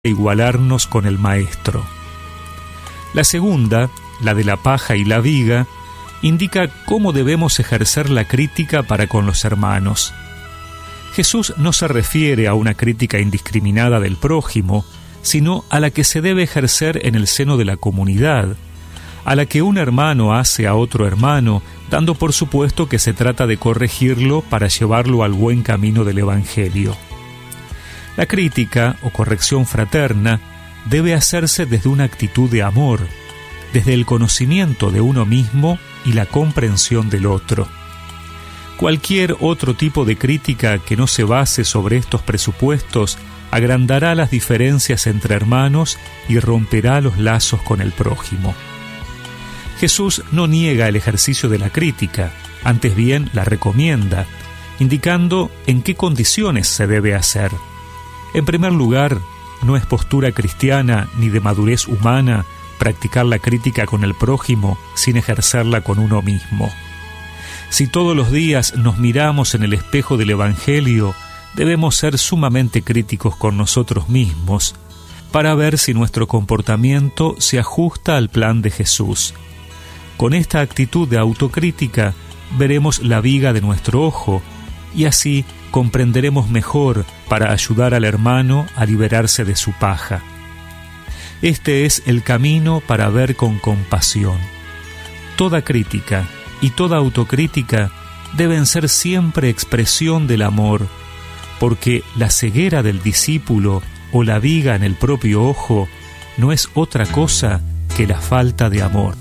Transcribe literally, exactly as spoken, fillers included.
igualarnos con el Maestro. La segunda, la de la paja y la viga, indica cómo debemos ejercer la crítica para con los hermanos. Jesús no se refiere a una crítica indiscriminada del prójimo, sino a la que se debe ejercer en el seno de la comunidad, a la que un hermano hace a otro hermano, dando por supuesto que se trata de corregirlo para llevarlo al buen camino del Evangelio. La crítica o corrección fraterna debe hacerse desde una actitud de amor, desde el conocimiento de uno mismo y la comprensión del otro. Cualquier otro tipo de crítica que no se base sobre estos presupuestos agrandará las diferencias entre hermanos y romperá los lazos con el prójimo. Jesús no niega el ejercicio de la crítica, antes bien la recomienda, indicando en qué condiciones se debe hacer. En primer lugar, no es postura cristiana ni de madurez humana practicar la crítica con el prójimo sin ejercerla con uno mismo. Si todos los días nos miramos en el espejo del Evangelio, debemos ser sumamente críticos con nosotros mismos para ver si nuestro comportamiento se ajusta al plan de Jesús. Con esta actitud de autocrítica veremos la viga de nuestro ojo y así comprenderemos mejor para ayudar al hermano a liberarse de su paja. Este es el camino para ver con compasión. Toda crítica y toda autocrítica deben ser siempre expresión del amor, porque la ceguera del discípulo o la viga en el propio ojo no es otra cosa que la falta de amor.